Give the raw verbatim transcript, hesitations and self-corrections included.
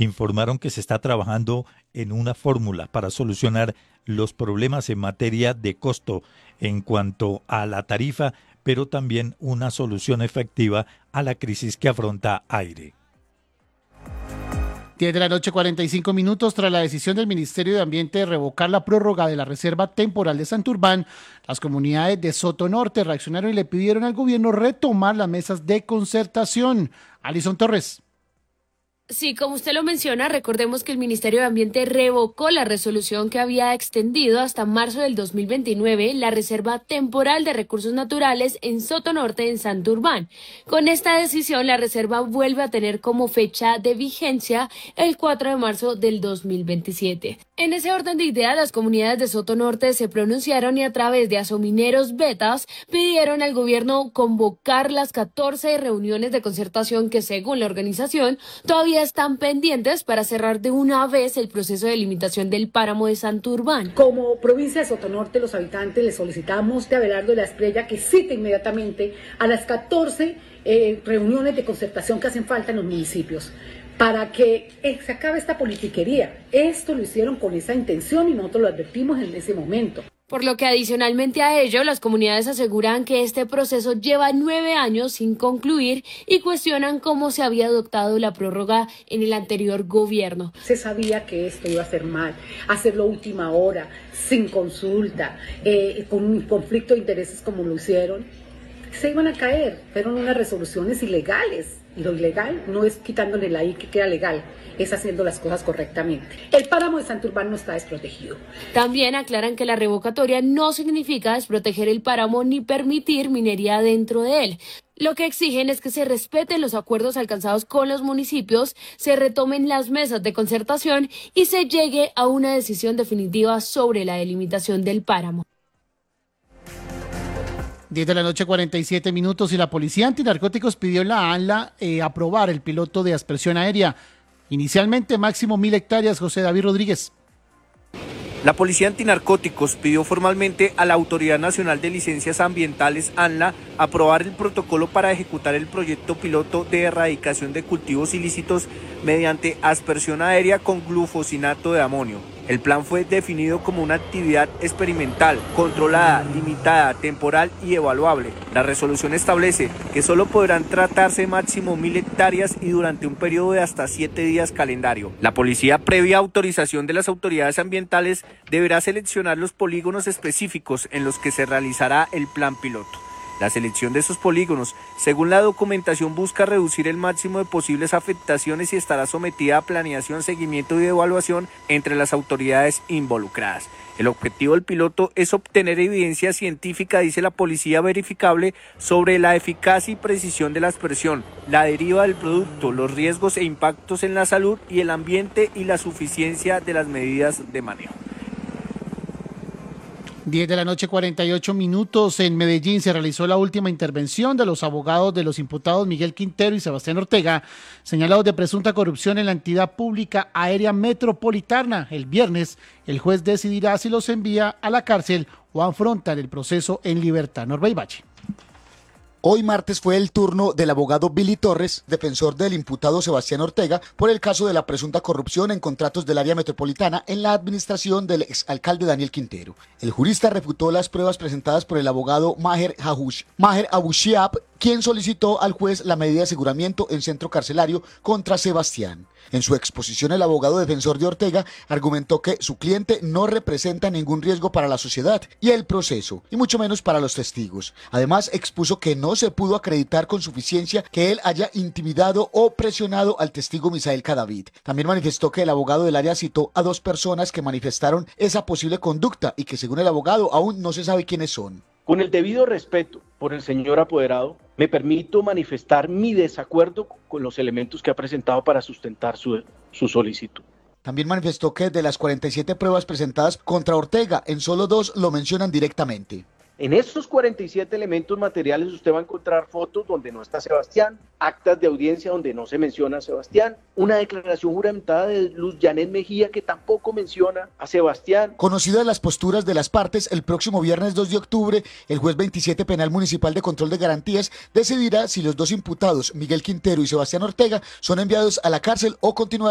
informaron que se está trabajando en una fórmula para solucionar los problemas en materia de costo en cuanto a la tarifa, pero también una solución efectiva a la crisis que afronta Aire. diez de la noche, cuarenta y cinco minutos. Tras la decisión del Ministerio de Ambiente de revocar la prórroga de la Reserva Temporal de Santurbán, las comunidades de Soto Norte reaccionaron y le pidieron al gobierno retomar las mesas de concertación. Alison Torres. Sí, como usted lo menciona, recordemos que el Ministerio de Ambiente revocó la resolución que había extendido hasta marzo del dos mil veintinueve la Reserva Temporal de Recursos Naturales en Soto Norte, en Santurbán. Con esta decisión, la reserva vuelve a tener como fecha de vigencia el cuatro de marzo del dos mil veintisiete. En ese orden de ideas, las comunidades de Soto Norte se pronunciaron y a través de Asomineros Betas pidieron al gobierno convocar las catorce reuniones de concertación que, según la organización, todavía están pendientes para cerrar de una vez el proceso de limitación del páramo de Santurbán. Como provincia de Soto Norte, los habitantes le solicitamos a Abelardo de la Espriella que cite inmediatamente a las catorce eh, reuniones de concertación que hacen falta en los municipios, para que eh, se acabe esta politiquería. Esto lo hicieron con esa intención y nosotros lo advertimos en ese momento. Por lo que adicionalmente a ello, las comunidades aseguran que este proceso lleva nueve años sin concluir y cuestionan cómo se había adoptado la prórroga en el anterior gobierno. Se sabía que esto iba a ser mal, hacerlo a última hora, sin consulta, eh, con un conflicto de intereses como lo hicieron. Se iban a caer, fueron unas resoluciones ilegales. Y lo ilegal no es quitándole la I que queda legal, es haciendo las cosas correctamente. El páramo de Santurbán no está desprotegido. También aclaran que la revocatoria no significa desproteger el páramo ni permitir minería dentro de él. Lo que exigen es que se respeten los acuerdos alcanzados con los municipios, se retomen las mesas de concertación y se llegue a una decisión definitiva sobre la delimitación del páramo. diez de la noche, cuarenta y siete minutos, y la Policía Antinarcóticos pidió en la ANLA eh, aprobar el piloto de aspersión aérea. Inicialmente máximo mil hectáreas. José David Rodríguez. La Policía Antinarcóticos pidió formalmente a la Autoridad Nacional de Licencias Ambientales, ANLA, aprobar el protocolo para ejecutar el proyecto piloto de erradicación de cultivos ilícitos mediante aspersión aérea con glufosinato de amonio. El plan fue definido como una actividad experimental, controlada, limitada, temporal y evaluable. La resolución establece que solo podrán tratarse máximo mil hectáreas y durante un periodo de hasta siete días calendario. La policía, previa autorización de las autoridades ambientales, deberá seleccionar los polígonos específicos en los que se realizará el plan piloto. La selección de esos polígonos, según la documentación, busca reducir el máximo de posibles afectaciones y estará sometida a planeación, seguimiento y evaluación entre las autoridades involucradas. El objetivo del piloto es obtener evidencia científica, dice la policía, verificable sobre la eficacia y precisión de la aspersión, la deriva del producto, los riesgos e impactos en la salud y el ambiente y la suficiencia de las medidas de manejo. diez de la noche, cuarenta y ocho minutos. En Medellín se realizó la última intervención de los abogados de los imputados Miguel Quintero y Sebastián Ortega, señalados de presunta corrupción en la entidad pública aérea metropolitana. El viernes, el juez decidirá si los envía a la cárcel o afrontan el proceso en libertad. Norbey Bache. Hoy martes fue el turno del abogado Billy Torres, defensor del imputado Sebastián Ortega, por el caso de la presunta corrupción en contratos del área metropolitana en la administración del exalcalde Daniel Quintero. El jurista refutó las pruebas presentadas por el abogado Maher Hahush, Maher Abushiab, quien solicitó al juez la medida de aseguramiento en centro carcelario contra Sebastián. En su exposición, el abogado defensor de Ortega argumentó que su cliente no representa ningún riesgo para la sociedad y el proceso, y mucho menos para los testigos. Además, expuso que no se pudo acreditar con suficiencia que él haya intimidado o presionado al testigo Misael Cadavid. También manifestó que el abogado del área citó a dos personas que manifestaron esa posible conducta y que, según el abogado, aún no se sabe quiénes son. Con el debido respeto por el señor apoderado, me permito manifestar mi desacuerdo con los elementos que ha presentado para sustentar su, su solicitud. También manifestó que de las cuarenta y siete pruebas presentadas contra Ortega, en solo dos lo mencionan directamente. En estos cuarenta y siete elementos materiales usted va a encontrar fotos donde no está Sebastián, actas de audiencia donde no se menciona a Sebastián, una declaración juramentada de Luz Janet Mejía que tampoco menciona a Sebastián. Conocidas las posturas de las partes, el próximo viernes dos de octubre, el juez veintisiete Penal Municipal de Control de Garantías decidirá si los dos imputados, Miguel Quintero y Sebastián Ortega, son enviados a la cárcel o continuarán